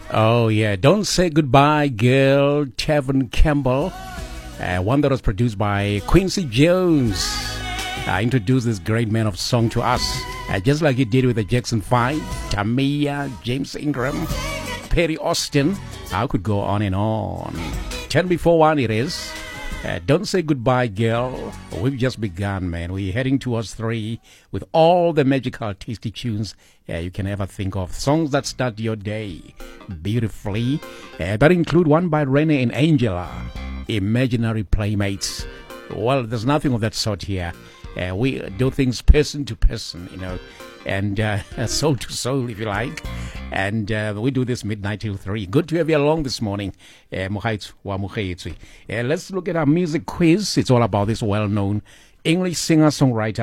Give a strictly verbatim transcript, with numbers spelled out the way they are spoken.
Oh, yeah. Don't Say Goodbye, Girl, Tevin Campbell. Uh, one that was produced by Quincy Jones. I uh, introduced this great man of song to us, uh, just like he did with the Jackson five, Tamia, James Ingram, Perry Austin. I could go on and on. ten before one it is. Uh, don't say goodbye, girl. We've just begun, man. We're heading towards three with all the magical, tasty tunes uh, you can ever think of. Songs that start your day beautifully. Uh, that include one by Renee and Angela, Imaginary Playmates. Well, there's nothing of that sort here. Uh, we do things person to person, you know, and uh, soul to soul, if you like. And uh, we do this midnight till three. Good to have you along this morning. Uh, let's look at our music quiz. It's all about this well-known English singer-songwriter